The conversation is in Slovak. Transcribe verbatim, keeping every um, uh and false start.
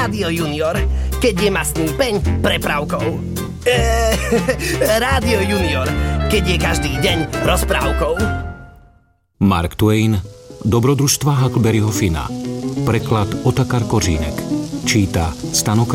Rádio Junior, keď je mastný peň prepravkou. Eee, Rádio Junior, keď je každý deň rozprávkou. Mark Twain, Dobrodružstva Huckleberryho Finna. Preklad Otakar Kořínek. Číta Stano